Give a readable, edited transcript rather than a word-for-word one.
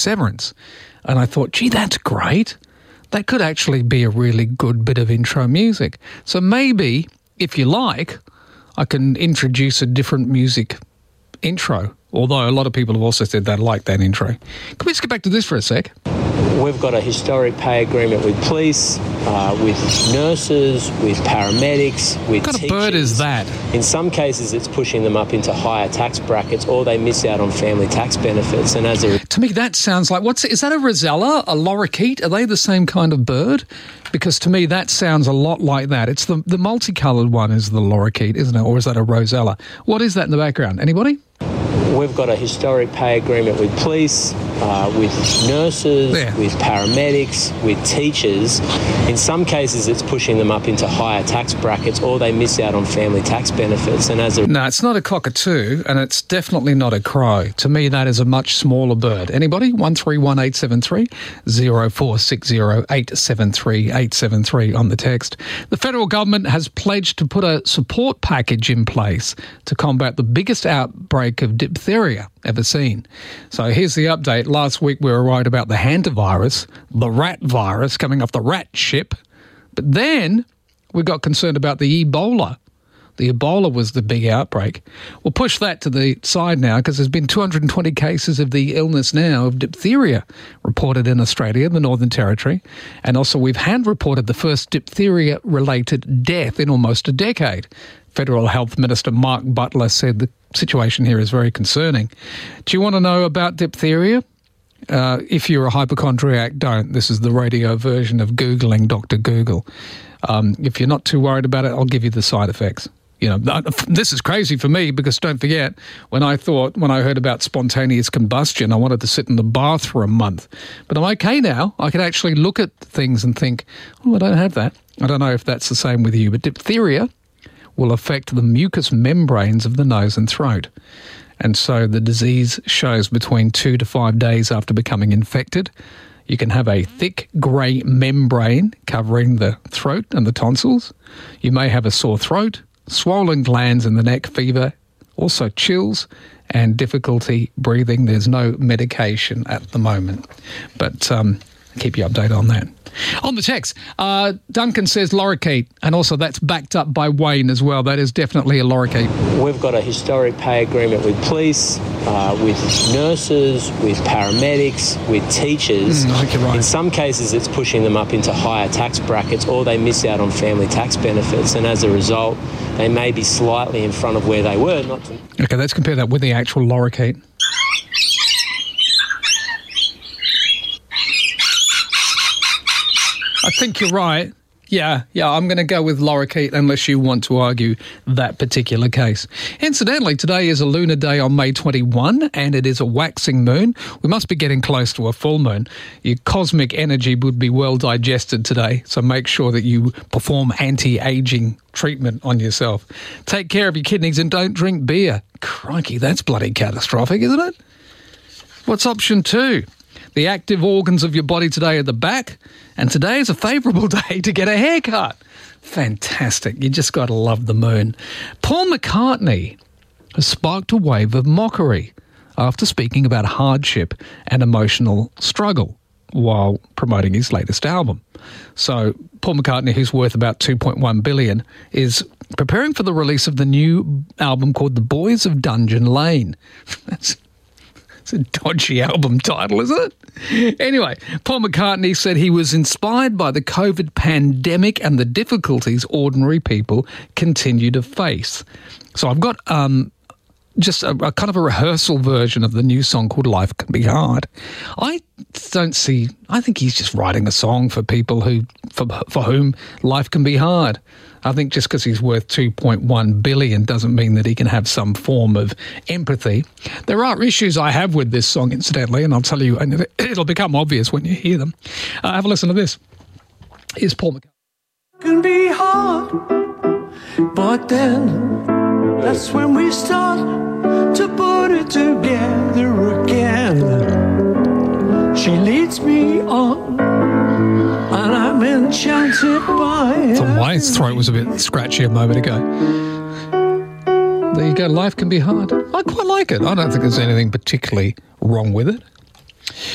Severance. And I thought, gee, that's great. That could actually be a really good bit of intro music. So maybe, if you like, I can introduce a different music intro. Although a lot of people have also said they like that intro. Can we just get back to this for a sec? We've got a historic pay agreement with police, with nurses, with paramedics, with What kind teachers. of bird is that? In some cases, it's pushing them up into higher tax brackets, or they miss out on family tax benefits. And as a To me, that sounds like, is that a rosella, a lorikeet? Are they the same kind of bird? Because to me, that sounds a lot like that. It's the multicoloured one is the lorikeet, isn't it? Or is that a rosella? What is that in the background? Anybody? We've got a historic pay agreement with police, with nurses, with paramedics, with teachers. In some cases, it's pushing them up into higher tax brackets, or they miss out on family tax benefits. And as a No, it's not a cockatoo, and it's definitely not a crow. To me, that is a much smaller bird. Anybody? 131873 0460 873 873 on the text. The federal government has pledged to put a support package in place to combat the biggest outbreak of diphtheria ever seen. So here's the update. Last week we were worried about the hantavirus, the rat virus coming off the rat ship. But then we got concerned about the Ebola. The Ebola was the big outbreak. We'll push that to the side now because there's been 220 cases of the illness now of diphtheria reported in Australia, the Northern Territory. And also we've hand-reported the first diphtheria-related death in almost a decade. Federal Health Minister Mark Butler said the situation here is very concerning. Do you want to know about diphtheria? If you're a hypochondriac, don't. This is the radio version of Googling Dr. Google. If you're not too worried about it, I'll give you the side effects. You know, this is crazy for me because don't forget, when I heard about spontaneous combustion, I wanted to sit in the bath for a month. But I'm okay now. I can actually look at things and think, oh, I don't have that. I don't know if that's the same with you, but diphtheria will affect the mucous membranes of the nose and throat. And so the disease shows between 2 to 5 days after becoming infected. You can have a thick grey membrane covering the throat and the tonsils. You may have a sore throat, swollen glands in the neck, fever, also chills and difficulty breathing. There's no medication at the moment, but keep you updated on that. On the text, Duncan says lorikeet, and also that's backed up by Wayne as well. That is definitely a lorikeet. We've got a historic pay agreement with police, with nurses, with paramedics, with teachers. I think you're right. In some cases, it's pushing them up into higher tax brackets, or they miss out on family tax benefits, and as a result, they may be slightly in front of where they were. Okay, let's compare that with the actual lorikeet. I think you're right. Yeah, I'm going to go with lorikeet unless you want to argue that particular case. Incidentally, today is a lunar day on May 21 and it is a waxing moon. We must be getting close to a full moon. Your cosmic energy would be well digested today, so make sure that you perform anti-aging treatment on yourself. Take care of your kidneys and don't drink beer. Crikey, that's bloody catastrophic, isn't it? What's option 2? The active organs of your body today are the back, and today is a favourable day to get a haircut. Fantastic. You just got to love the moon. Paul McCartney has sparked a wave of mockery after speaking about hardship and emotional struggle while promoting his latest album. So Paul McCartney, who's worth about $2.1 billion, is preparing for the release of the new album called The Boys of Dungeon Lane. It's a dodgy album title, isn't it? Anyway, Paul McCartney said he was inspired by the COVID pandemic and the difficulties ordinary people continue to face. So I've got just a kind of a rehearsal version of the new song called Life Can Be Hard. I think he's just writing a song for people for whom life can be hard. I think just because he's worth $2.1 billion doesn't mean that he can have some form of empathy. There are issues I have with this song, incidentally, and I'll tell you, and it'll become obvious when you hear them. Have a listen to this. Here's Paul McCartney. It can be hard, but then that's when we start to put it together again. She leads me on, and I'm enchanted by her. So my throat was a bit scratchy a moment ago. There you go. Life can be hard. I quite like it. I don't think there's anything particularly wrong with it.